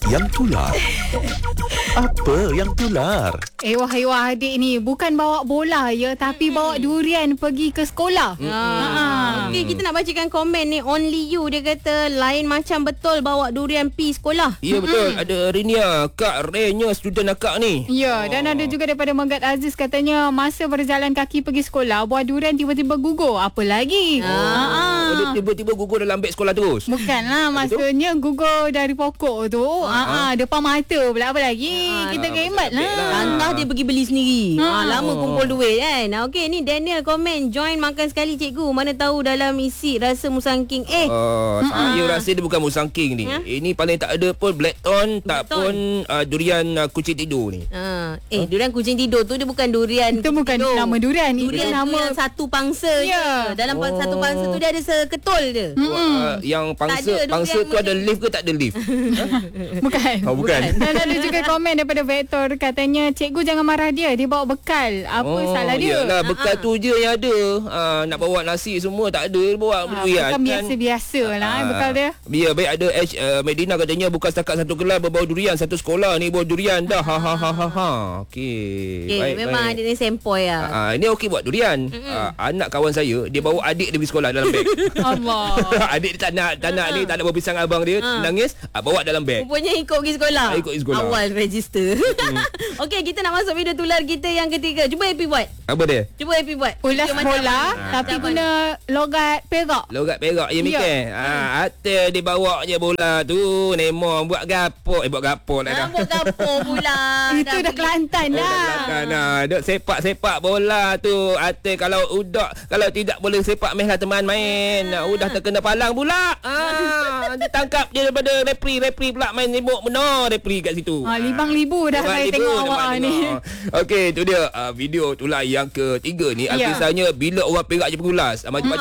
yang tular. Apa yang tular? Wah adik ni bukan bawa bola ya, tapi bawa durian pergi ke sekolah. Okey, kita nak bacakan komen ni. Only you, dia kata lain macam betul bawa durian pi sekolah. Ya betul. Ada Rinia, Kak Renya, student akak ni. Ya, dan ada juga daripada Megat Aziz, katanya masa berjalan kaki pergi sekolah, buah durian tiba-tiba gugur. Apa lagi? Dia tiba-tiba gugur dalam beg sekolah terus. Bukanlah, maksudnya gugur dari pokok tu. Depan mata pula. Apa lagi? Kita khidmat lah. Entah dia pergi beli sendiri. Lama kumpul duit kan. Okey, ni Daniel komen, join makan sekali cikgu. Mana tahu dalam isi rasa musangking. Saya rasa dia bukan musangking ni. Ini paling tak ada pun blackthorn, tak pun durian kucing tidur ni. Durian kucing tidur tu dia bukan durian. Itu bukan tidur. nama durian. Durian Itu nama yang satu pangsa je. Dalam satu pangsa tu dia ada seketul je. Yang pangsa tu ada leaf ke tak ada leaf? Bukan. Bukan. Dan ada juga komen daripada Vector, katanya cikgu jangan marah dia bawa bekal. Apa salah dia? Yalah, bekal tu je yang ada. Nak bawa nasi semua tak ada, bawa durian. Bukan biasa-biasa lah bekal dia. Ya, baik. Ada Medina katanya bukan setakat satu kelas berbau durian, satu sekolah ni bawa durian dah. Okey. Baik, memang ada ni sempoi lah. Ini okey buat durian. Anak kawan saya, dia bawa adik dia pergi sekolah dalam beg. Allah. Adik dia tak nak ni, tak nak berpisah dengan abang dia, nangis, bawa dalam beg. Rupanya ikut pergi sekolah. Ikut pergi sekolah. Awal register. Okey, kita nak masuk video tular kita yang ketiga. Cuba Happy buat. Apa dia? Cuba Happy buat. Ulas bola tapi Macam guna logat perak. Logat perak je mikir. Atas dia bawa je bola tu, Nemo buat gapo. Buat gapo lah dah. Buat gapo pula. Itu dah Kelantan dah. Duk sepak bola tu. Atas kalau tidak boleh sepak mehlah teman main. Udah terkena palang pula. Dia tangkap dia daripada repri pula main sibuk benar repri kat situ. Libang libu dah saya tengok awak ni. Okey, tu dia video tular yang ketiga ni. Kisahnya bila orang Perak je pengulas. Macam